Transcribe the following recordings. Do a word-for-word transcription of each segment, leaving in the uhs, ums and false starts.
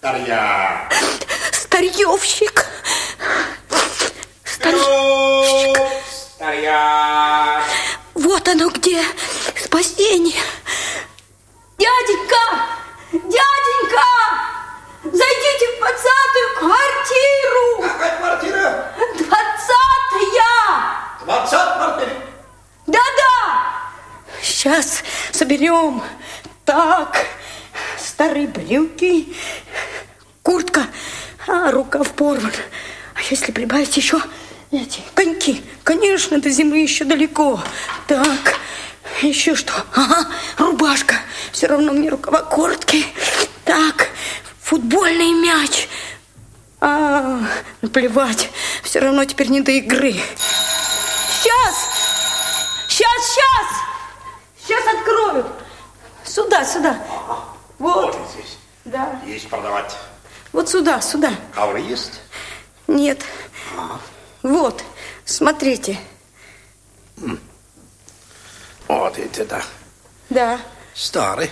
Старья. Старьевщик. Старьевщик. Старья. Вот оно где, спасение. Дяденька, дяденька, зайдите в двадцатую квартиру. Какая квартира? Двадцатая. Двадцатая квартира? Да-да. Сейчас соберем. Так, старые брюки, куртка, а рукав порван. А если прибавить еще эти коньки? Конечно, до зимы еще далеко. Так, еще что? Ага, рубашка. Все равно мне рукава короткие. Так, футбольный мяч. А, наплевать. Все равно теперь не до игры. Сейчас! Сейчас, сейчас! Сейчас открою. Сюда, сюда. Ага. Вот. Вот здесь. Да. Есть продавать. Вот сюда, сюда. Ковры есть? Нет. Ага. Вот, смотрите. М. Вот это да. Да. Старый.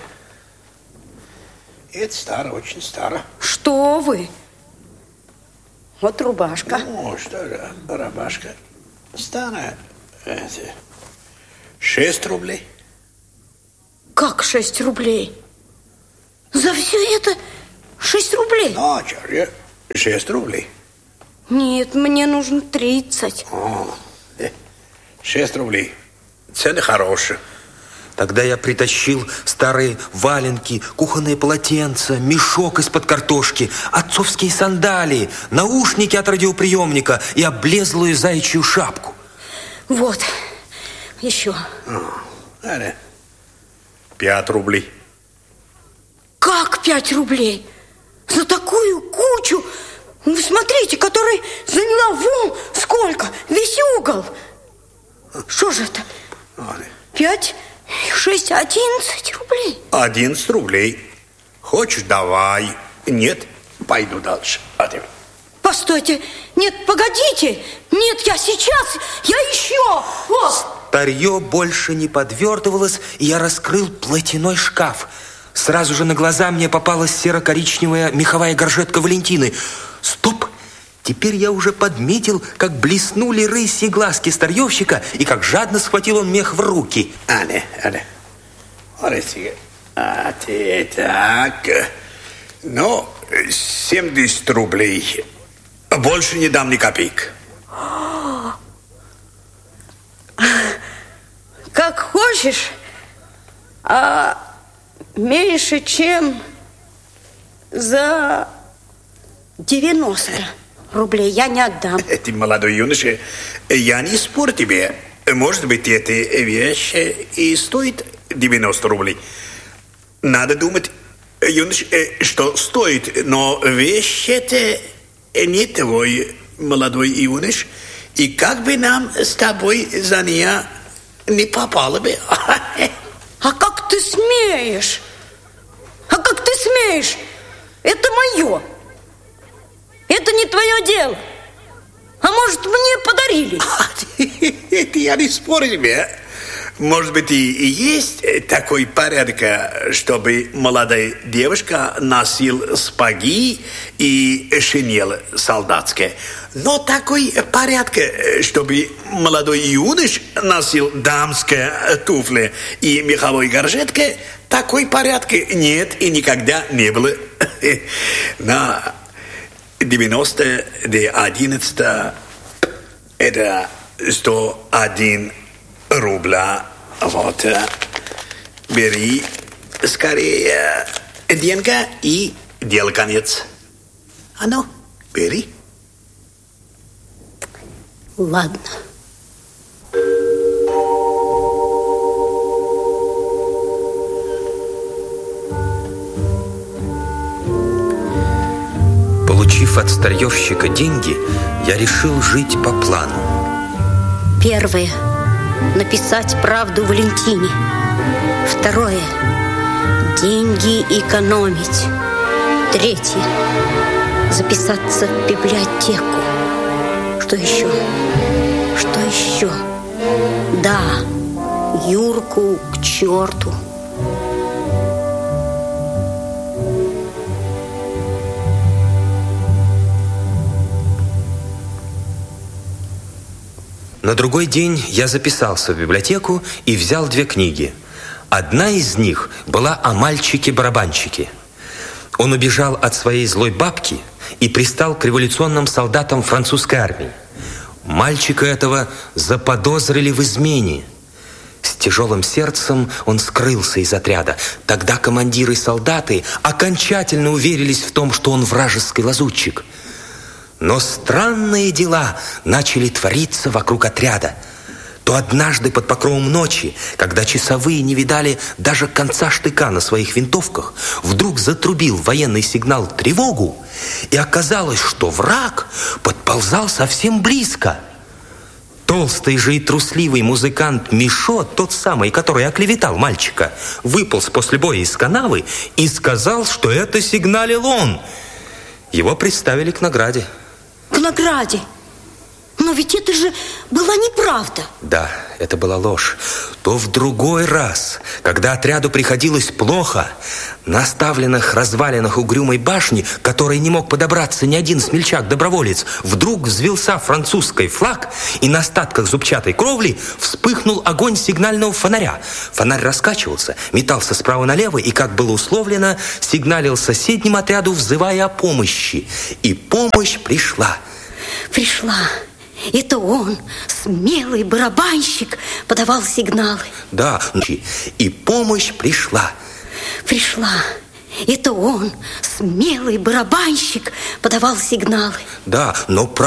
Это старый, очень старый. Что вы? Вот рубашка. Ну, что же, рубашка. Старая. Это, шесть рублей. Как шесть рублей? За все это шесть рублей? Ну, что же, шесть рублей. Нет, мне нужно тридцать. О, шесть рублей. Цены хорошие. Тогда я притащил старые валенки, кухонные полотенца, мешок из-под картошки, отцовские сандалии, наушники от радиоприемника и облезлую заячью шапку. Вот, еще. А, пять рублей. Как пять рублей? За такую кучу? Вы смотрите, которая заняла вон сколько, весь угол. Что же это? Пять, шесть, одиннадцать рублей. Одиннадцать рублей. Хочешь, давай. Нет, пойду дальше. Постойте, нет, погодите. Нет, я сейчас, я еще. Вот. Старье больше не подвертывалось, и я раскрыл платяной шкаф. Сразу же на глаза мне попалась серо-коричневая меховая горжетка Валентины. Стоп! Теперь я уже подметил, как блеснули рысьи глазки старьевщика, и как жадно схватил он мех в руки. Аня, Аня. А ты так. Ну, семьдесят рублей. Больше не дам ни копейки. Как хочешь, а меньше, чем за девяносто рублей я не отдам. Ты молодой юноша, я не спорю тебе. Может быть, эта вещь и стоит девяносто рублей. Надо думать, юноша, что стоит, но вещь это не твой, молодой юнош. И как бы нам с тобой за нее не попало бы. А как ты смеешь? А как ты смеешь? Это мое. Это не твое дело. А может, мне подарили? Это я не спорю тебе. Может быть, и, и есть такой порядок, чтобы молодая девушка носила сапоги и шинель солдатская. Но такой порядок, чтобы молодой юнош носил дамские туфли и меховой горжетки, такой порядка нет и никогда не было. На девяносто до одиннадцати это сто один рубля. Вот. Бери скорее деньга и дело конец. А ну, бери. Ладно. Получив от старьевщика деньги, я решил жить по плану. Первое. Написать правду Валентине. Второе. Деньги экономить. Третье. Записаться в библиотеку. Что еще? Что еще? Да, Юрку к черту. На другой день я записался в библиотеку и взял две книги. Одна из них была о мальчике-барабанщике. Он убежал от своей злой бабки и пристал к революционным солдатам французской армии. Мальчика этого заподозрили в измене. С тяжелым сердцем он скрылся из отряда. Тогда командиры и солдаты окончательно уверились в том, что он вражеский лазутчик. Но странные дела начали твориться вокруг отряда. То однажды под покровом ночи, когда часовые не видали даже конца штыка на своих винтовках, вдруг затрубил военный сигнал «тревогу», и оказалось, что враг подползал совсем близко. Толстый же и трусливый музыкант Мишо, тот самый, который оклеветал мальчика, выполз после боя из канавы и сказал, что это сигналил он. Его представили к награде. К награде? Но ведь это же была неправда. Да, это была ложь. То в другой раз, когда отряду приходилось плохо, на оставленных развалинах угрюмой башни, к которой не мог подобраться ни один смельчак-доброволец, вдруг взвился французский флаг, и на остатках зубчатой кровли вспыхнул огонь сигнального фонаря. Фонарь раскачивался, метался справа налево и, как было условлено, сигналил соседнему отряду, взывая о помощи. И помощь пришла. Пришла. Это он, смелый барабанщик, подавал сигналы. Да, и помощь пришла. Пришла. Это он, смелый барабанщик, подавал сигналы. Да, но